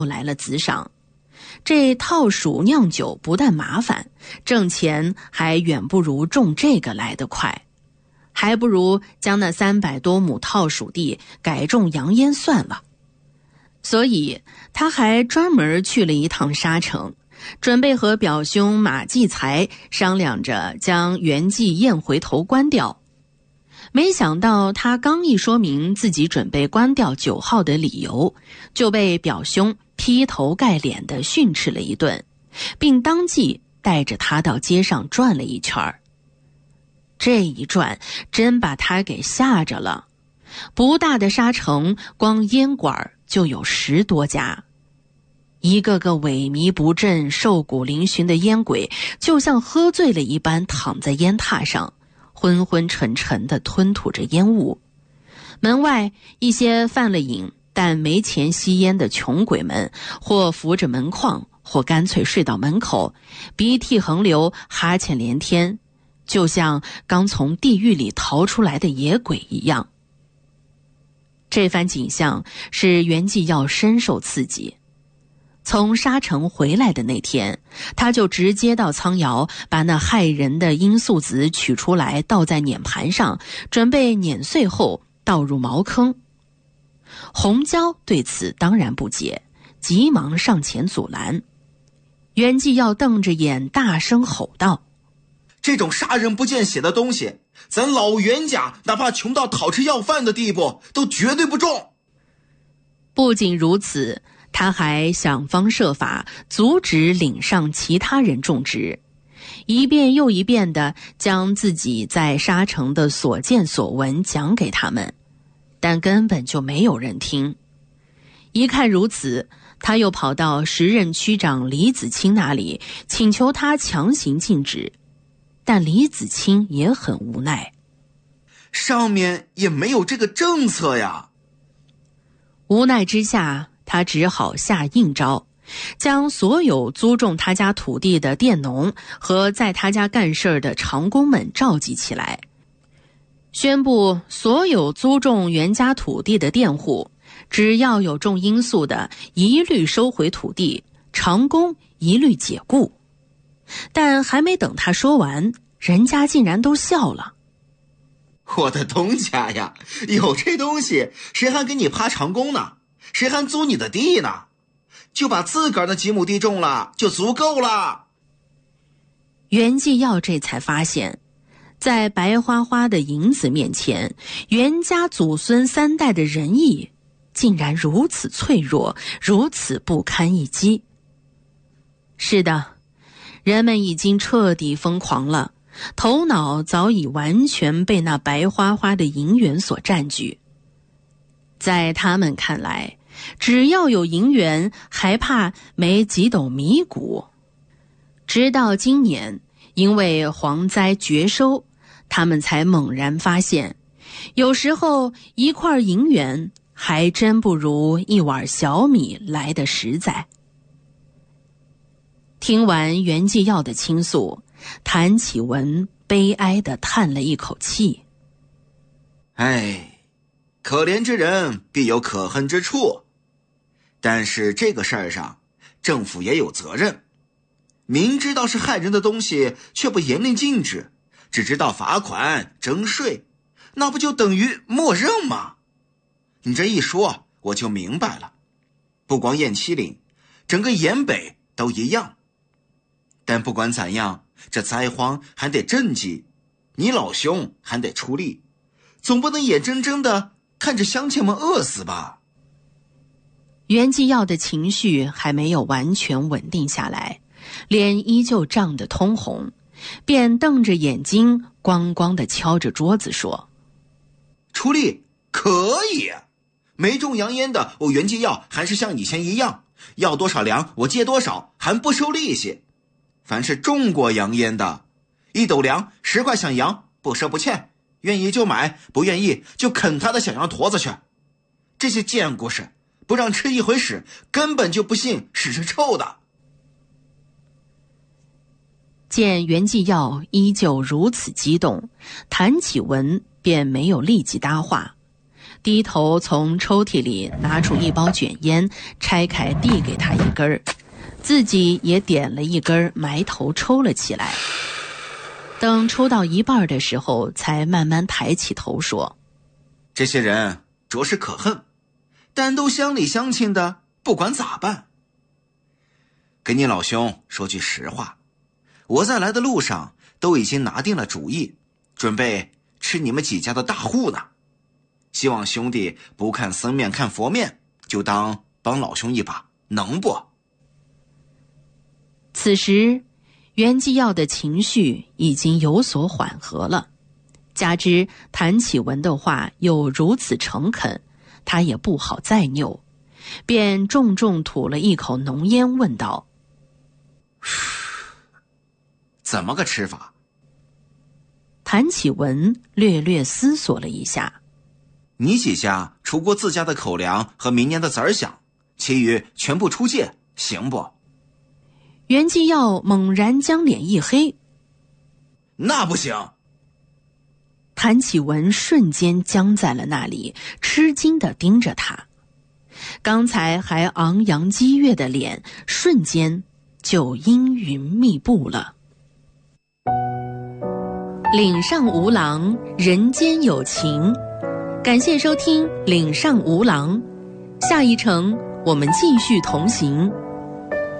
来了紫赏。这套鼠酿酒不但麻烦，挣钱还远不如种这个来得快，还不如将那300多亩套鼠地改种洋烟算了。所以他还专门去了一趟沙城，准备和表兄马继才商量着将袁继燕回头关掉。没想到他刚一说明自己准备关掉9号的理由，就被表兄劈头盖脸地训斥了一顿，并当即带着他到街上转了一圈。这一转真把他给吓着了，不大的沙城光烟馆就有10多家，一个个萎靡不振、瘦骨嶙峋的烟鬼就像喝醉了一般躺在烟榻上，昏昏沉沉地吞吐着烟雾。门外一些犯了瘾但没钱吸烟的穷鬼们，或扶着门框，或干脆睡到门口，鼻涕横流，哈欠连天，就像刚从地狱里逃出来的野鬼一样。这番景象使袁继耀深受刺激。从沙城回来的那天，他就直接到苍窑，把那害人的罂粟籽取出来，倒在碾盘上，准备碾碎后倒入茅坑。洪娇对此当然不解，急忙上前阻拦。袁继耀瞪着眼大声吼道： 这种杀人不见血的东西，咱老袁家哪怕穷到讨吃要饭的地步，都绝对不种。 不仅如此，他还想方设法阻止岭上其他人种植，一遍又一遍地将自己在沙城的所见所闻讲给他们，但根本就没有人听。一看如此，他又跑到时任区长李子清那里，请求他强行禁止，但李子清也很无奈， 上面也没有这个政策呀。 无奈之下，他只好下硬招，将所有租种他家土地的佃农和在他家干事的长工们召集起来，宣布所有租种袁家土地的佃户，只要有种罂粟的，一律收回土地，长工一律解雇。但还没等他说完，人家竟然都笑了。 我的东家呀，有这东西，谁还给你趴长工呢？谁还租你的地呢？就把自个儿的几亩地种了，就足够了。 袁继耀这才发现，在白花花的银子面前，袁家祖孙3代的仁义竟然如此脆弱，如此不堪一击。是的，人们已经彻底疯狂了，头脑早已完全被那白花花的银元所占据。在他们看来，只要有银元，还怕没几斗米谷。直到今年，因为蝗灾绝收，他们才猛然发现，有时候一块银元还真不如一碗小米来得实在。听完袁继耀的倾诉，谭启文悲哀地叹了一口气。 哎，可怜之人必有可恨之处，但是这个事儿上，政府也有责任。明知道是害人的东西，却不严令禁止，只知道罚款征税，那不就等于默认吗？你这一说，我就明白了。不光雁栖岭，整个延北都一样。但不管怎样，这灾荒还得赈济，你老兄还得出力，总不能眼睁睁的看着乡亲们饿死吧。 袁继耀的情绪还没有完全稳定下来，脸依旧涨得通红，便瞪着眼睛咣咣地敲着桌子说： 出力可以，没种洋烟的我袁继耀还是像以前一样，要多少粮我借多少，还不收利息。凡是种过洋烟的，1斗粮10块响羊，不赊不欠，愿意就买，不愿意就啃他的小羊驼子去。这些贱故事不让吃一回屎，根本就不信屎是臭的。 见袁继耀依旧如此激动，谭启文便没有立即搭话， 低头从抽屉里拿出一包卷烟，拆开递给他一根儿，自己也点了一根，埋头抽了起来。等抽到一半的时候，才慢慢抬起头说：“ 这些人着实可恨，但都乡里乡亲的，不管咋办。给你老兄说句实话，我在来的路上都已经拿定了主意，准备吃你们几家的大户呢。希望兄弟不看僧面看佛面，就当帮老兄一把，能不？” 此时袁继耀的情绪已经有所缓和了，加之谭启文的话又如此诚恳，他也不好再拗，便重重吐了一口浓烟，问道：“ 怎么个吃法？” 谭启文略略思索了一下：“ 你几家除过自家的口粮和明年的子儿饷，其余全部出借，行不？” 袁继耀猛然将脸一黑：“ 那不行！” 谭启文瞬间僵在了那里，吃惊地盯着他。刚才还昂扬激越的脸，瞬间就阴云密布了。岭上无郎，人间有情。感谢收听岭上无郎，下一程我们继续同行。